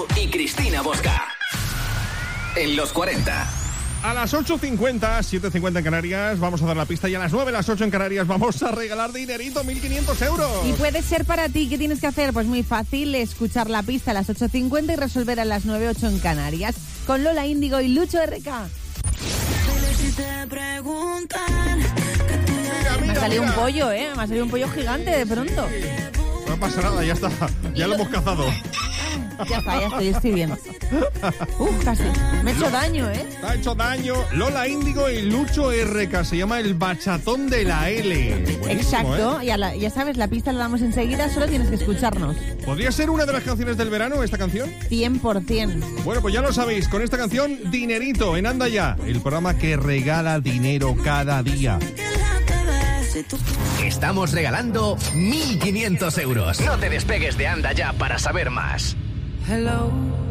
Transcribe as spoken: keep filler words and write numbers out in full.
Y Cristina Bosca. En los cuarenta. A las ocho cincuenta, siete cincuenta en Canarias, vamos a dar la pista y a las nueve, las ocho en Canarias, vamos a regalar dinerito, mil quinientos euros. Y puede ser para ti. ¿Qué tienes que hacer? Pues muy fácil, escuchar la pista a las ocho cincuenta y resolver a las nueve, ocho en Canarias. Con Lola Índigo y Lucho R K. Mira, mira, Me ha salido mira. un pollo, ¿eh? Me ha salido un pollo gigante de pronto. No pasa nada, ya está, ya lo hemos cazado. Ya está, ya estoy, estoy bien. Uf, casi. Me he hecho daño, ¿eh? Ha hecho daño. Lola Índigo y Lucho R K. Se llama el bachatón de la L. Buenísimo, Exacto. ¿eh? Ya, la, ya sabes, la pista la damos enseguida, solo tienes que escucharnos. ¿Podría ser una de las canciones del verano esta canción? cien por ciento. Bueno, pues ya lo sabéis. Con esta canción, Dinerito en Anda Ya. El programa que regala dinero cada día. Estamos regalando mil quinientos euros. No te despegues de Anda Ya para saber más. Hello.